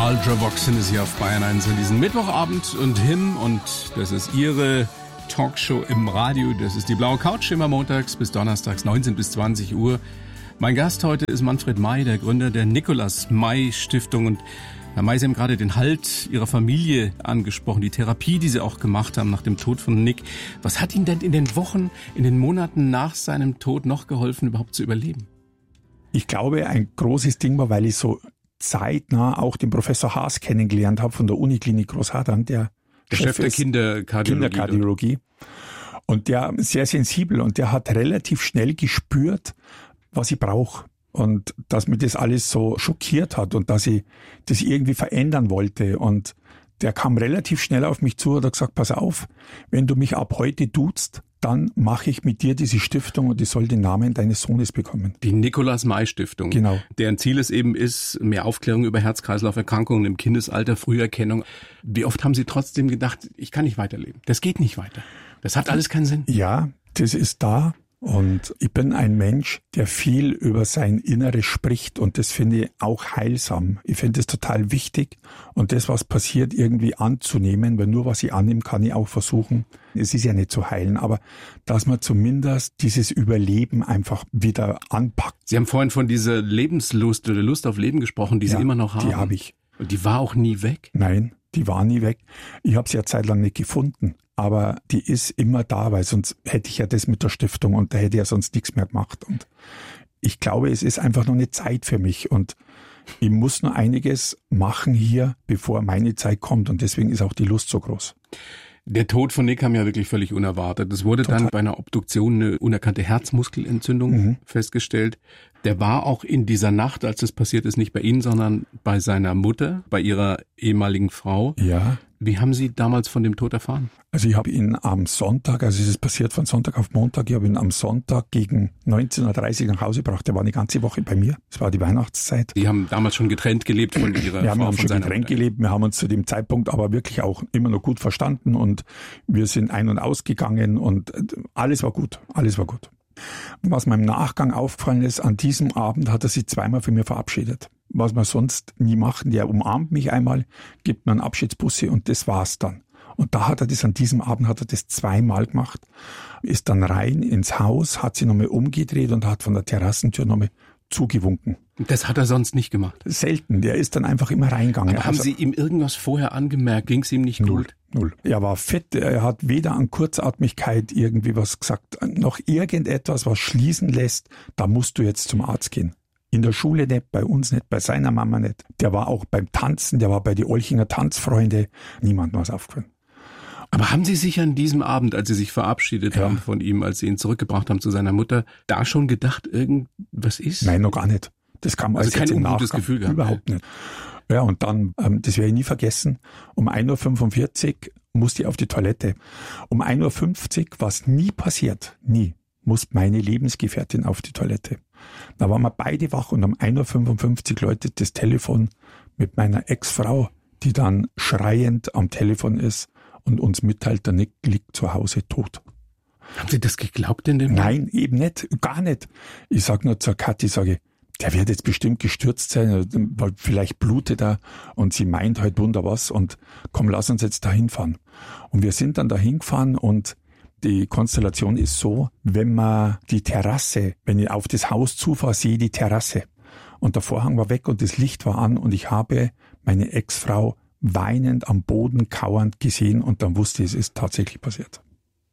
Ultravox sind es hier auf Bayern 1 an diesem Mittwochabend und das ist Ihre Talkshow im Radio. Das ist die Blaue Couch, immer montags bis donnerstags 19 bis 20 Uhr. Mein Gast heute ist Manfred May, der Gründer der Nikolaus-May-Stiftung. Und Herr May, Sie haben gerade den Halt Ihrer Familie angesprochen, die Therapie, die Sie auch gemacht haben nach dem Tod von Nick. Was hat Ihnen denn in den Wochen, in den Monaten nach seinem Tod noch geholfen, überhaupt zu überleben? Ich glaube, ein großes Ding war, weil ich so zeitnah auch den Professor Haas kennengelernt habe von der Uniklinik Großhadern, der Chef der Kinderkardiologie. Und der ist sehr sensibel und der hat relativ schnell gespürt, was ich brauche. Und dass mir das alles so schockiert hat und dass ich das irgendwie verändern wollte. Und der kam relativ schnell auf mich zu und hat gesagt, pass auf, wenn du mich ab heute duzt, dann mache ich mit dir diese Stiftung und ich soll den Namen deines Sohnes bekommen. Die Nikolaus-May-Stiftung. Genau. Deren Ziel es eben ist, mehr Aufklärung über Herz-Kreislauf-Erkrankungen im Kindesalter, Früherkennung. Wie oft haben Sie trotzdem gedacht, ich kann nicht weiterleben? Das geht nicht weiter. Das hat alles keinen Sinn. Ja, das ist da. Und ich bin ein Mensch, der viel über sein Inneres spricht und das finde ich auch heilsam. Ich finde es total wichtig und das, was passiert, irgendwie anzunehmen, weil nur was ich annehme, kann ich auch versuchen. Es ist ja nicht zu heilen, aber dass man zumindest dieses Überleben einfach wieder anpackt. Sie haben vorhin von dieser Lebenslust oder Lust auf Leben gesprochen, die Sie immer noch haben. Die habe ich. Und die war auch nie weg? Nein, die war nie weg. Ich habe sie ja zeitlang nicht gefunden. Aber die ist immer da, weil sonst hätte ich ja das mit der Stiftung und da hätte ich ja sonst nichts mehr gemacht. Und ich glaube, es ist einfach noch eine Zeit für mich und ich muss noch einiges machen hier, bevor meine Zeit kommt und deswegen ist auch die Lust so groß. Der Tod von Nick kam ja wirklich völlig unerwartet. Es wurde dann bei einer Obduktion eine unerkannte Herzmuskelentzündung festgestellt. Der war auch in dieser Nacht, als es passiert ist, nicht bei Ihnen, sondern bei seiner Mutter, bei Ihrer ehemaligen Frau. Ja. Wie haben Sie damals von dem Tod erfahren? Also ich habe ihn am Sonntag, also es ist passiert von Sonntag auf Montag, ich habe ihn am Sonntag gegen 19.30 Uhr nach Hause gebracht. Der war eine ganze Woche bei mir. Es war die Weihnachtszeit. Sie haben damals schon getrennt gelebt von Ihrer Frau? Ja, wir haben schon getrennt gelebt. Wir haben uns zu dem Zeitpunkt aber wirklich auch immer noch gut verstanden und wir sind ein- und ausgegangen und alles war gut. Alles war gut. Was mir im Nachgang aufgefallen ist, an diesem Abend hat er sich zweimal von mir verabschiedet. Was wir sonst nie machen, der umarmt mich einmal, gibt mir einen Abschiedsbussi und das war's dann. Und da hat er das, an diesem Abend hat er das zweimal gemacht, ist dann rein ins Haus, hat sich nochmal umgedreht und hat von der Terrassentür nochmal zugewunken. Das hat er sonst nicht gemacht? Selten, der ist dann einfach immer reingegangen. Aber haben Sie ihm irgendwas vorher angemerkt? Ging es ihm nicht gut? Null. Er war fit, er hat weder an Kurzatmigkeit irgendwie was gesagt, noch irgendetwas, was schließen lässt, da musst du jetzt zum Arzt gehen. In der Schule nicht, bei uns nicht, bei seiner Mama nicht. Der war auch beim Tanzen, der war bei die Olchinger Tanzfreunde, niemandem was aufgefallen. Aber haben Sie sich an diesem Abend, als Sie sich verabschiedet haben von ihm, als Sie ihn zurückgebracht haben zu seiner Mutter, da schon gedacht, irgendwas ist? Nein, noch gar nicht. Das kam also kein ungutes Nachgang. Gefühl gehabt? Überhaupt nicht. Ja, und dann, das werde ich nie vergessen, um 1.45 Uhr musste ich auf die Toilette. Um 1.50 Uhr, was nie passiert, nie, musste meine Lebensgefährtin auf die Toilette. Da waren wir beide wach und um 1.55 Uhr läutet das Telefon mit meiner Ex-Frau, die dann schreiend am Telefon ist und uns mitteilt, der Nick liegt zu Hause tot. Haben Sie das geglaubt in dem Moment? Nein, eben nicht, gar nicht. Ich sag nur zur Kathi, sage, der wird jetzt bestimmt gestürzt sein, weil vielleicht blutet er und sie meint halt wunder was und komm, lass uns jetzt da hinfahren. Und wir sind dann da hingefahren und die Konstellation ist so, wenn man die Terrasse, wenn ich auf das Haus zufahre, sehe ich die Terrasse. Und der Vorhang war weg und das Licht war an und ich habe meine Ex-Frau weinend am Boden kauernd gesehen und dann wusste ich, es ist tatsächlich passiert.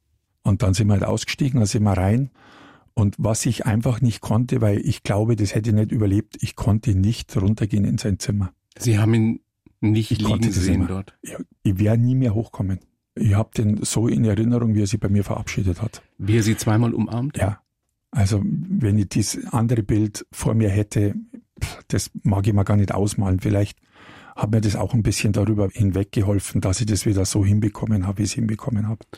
Und dann sind wir halt ausgestiegen, dann sind wir rein. Und was ich einfach nicht konnte, weil ich glaube, das hätte ich nicht überlebt, ich konnte nicht runtergehen in sein Zimmer. Sie haben ihn nicht liegen sehen dort? Ich wäre nie mehr hochkommen. Ich habe den so in Erinnerung, wie er sich bei mir verabschiedet hat. Wie er Sie zweimal umarmt? Ja. Also wenn ich dieses andere Bild vor mir hätte, das mag ich mir gar nicht ausmalen. Vielleicht hat mir das auch ein bisschen darüber hinweggeholfen, dass ich das wieder so hinbekommen habe, wie ich es hinbekommen habe.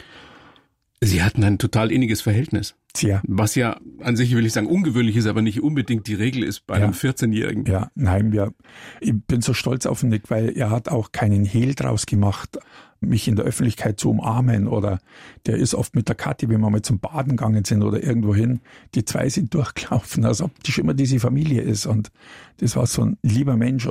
Sie hatten ein total inniges Verhältnis. Sehr. Was ja an sich, will ich sagen, ungewöhnlich ist, aber nicht unbedingt die Regel ist bei einem 14-Jährigen. Ja, nein, ich bin so stolz auf ihn, Nick, weil er hat auch keinen Hehl draus gemacht, mich in der Öffentlichkeit zu umarmen oder der ist oft mit der Kathi, wenn wir mal zum Baden gegangen sind oder irgendwo hin, die zwei sind durchgelaufen, als ob die schon immer diese Familie ist und das war so ein lieber Mensch und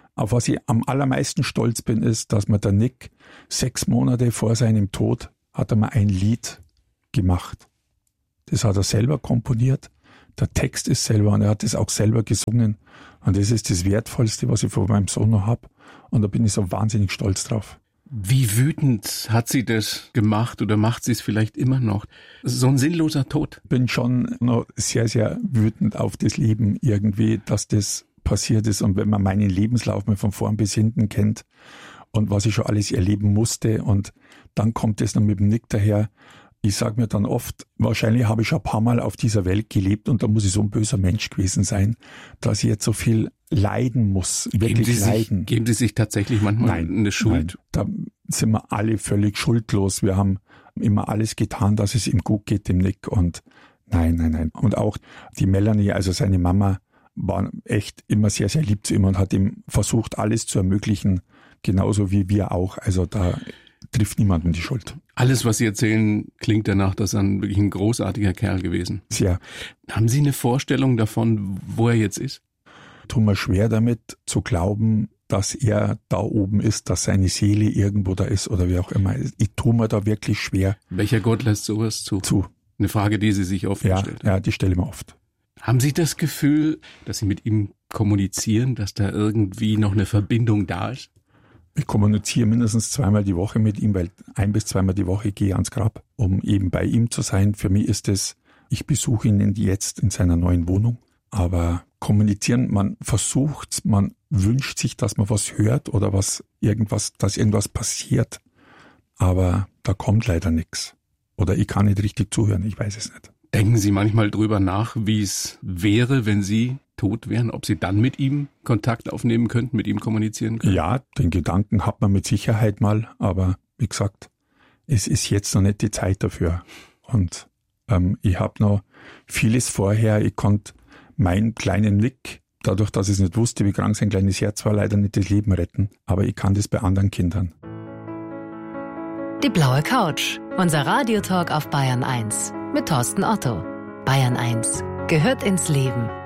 Auf was ich am allermeisten stolz bin, ist, dass mir der Nick 6 Monate vor seinem Tod hat er mir ein Lied gemacht. Das hat er selber komponiert. Der Text ist selber und er hat es auch selber gesungen. Und das ist das Wertvollste, was ich von meinem Sohn noch habe. Und da bin ich so wahnsinnig stolz drauf. Wie wütend hat sie das gemacht oder macht sie es vielleicht immer noch? So ein sinnloser Tod. Bin schon noch sehr, sehr wütend auf das Leben irgendwie, dass das passiert ist. Und wenn man meinen Lebenslauf mal von vorn bis hinten kennt und was ich schon alles erleben musste und dann kommt es noch mit dem Nick daher. Ich sage mir dann oft, wahrscheinlich habe ich schon ein paar Mal auf dieser Welt gelebt und da muss ich so ein böser Mensch gewesen sein, dass ich jetzt so viel leiden muss, wirklich leiden. Geben Sie sich tatsächlich manchmal eine Schuld? Nein, da sind wir alle völlig schuldlos. Wir haben immer alles getan, dass es ihm gut geht, dem Nick. Und nein. Und auch die Melanie, also seine Mama, war echt immer sehr, sehr lieb zu ihm und hat ihm versucht, alles zu ermöglichen, genauso wie wir auch. Also da trifft niemandem die Schuld. Alles, was Sie erzählen, klingt danach, dass er wirklich ein großartiger Kerl gewesen. Sehr. Haben Sie eine Vorstellung davon, wo er jetzt ist? Tut mir schwer damit zu glauben, dass er da oben ist, dass seine Seele irgendwo da ist oder wie auch immer. Ich tue mir da wirklich schwer. Welcher Gott lässt sowas zu? Eine Frage, die Sie sich oft stellen. Ja, die stelle ich mir oft. Haben Sie das Gefühl, dass Sie mit ihm kommunizieren, dass da irgendwie noch eine Verbindung da ist? Ich kommuniziere mindestens 2-mal die Woche mit ihm, weil 1 bis 2-mal die Woche gehe ich ans Grab, um eben bei ihm zu sein. Für mich ist es, ich besuche ihn jetzt in seiner neuen Wohnung. Aber kommunizieren, man versucht, man wünscht sich, dass man was hört oder dass irgendwas passiert. Aber da kommt leider nichts. Oder ich kann nicht richtig zuhören, ich weiß es nicht. Denken Sie manchmal drüber nach, wie es wäre, wenn Sie tot wären, ob Sie dann mit ihm Kontakt aufnehmen könnten, mit ihm kommunizieren können? Ja, den Gedanken hat man mit Sicherheit mal, aber wie gesagt, es ist jetzt noch nicht die Zeit dafür. Und ich habe noch vieles vorher, ich konnte meinen kleinen Nick, dadurch, dass ich es nicht wusste, wie krank sein kleines Herz war, leider nicht das Leben retten, aber ich kann das bei anderen Kindern. Die blaue Couch, unser Radiotalk auf Bayern 1 mit Thorsten Otto. Bayern 1 gehört ins Leben.